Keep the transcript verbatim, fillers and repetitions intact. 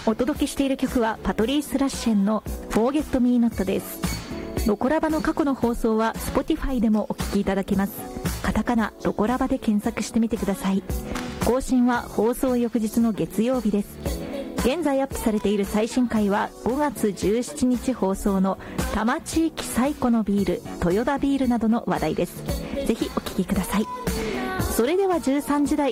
お届けしている曲はパトリー・スラッシェンの Forget Me Not です。ロコラバの過去の放送は Spotify でもお聞きいただけます。カタカナロコラバで検索してみてください。更新は放送翌日の月曜日です。現在アップされている最新回はごがつじゅうしちにち放送の多摩地域最古のビール豊田ビールなどの話題です。ぜひお聞きください。それではじゅうさんじ台